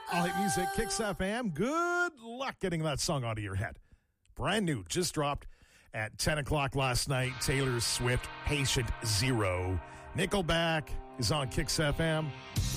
All Hit Music, Kicks FM. Good luck getting that song out of your head. Brand new, just dropped at 10 o'clock last night. Taylor Swift, Patient Zero. Nickelback is on Kicks FM.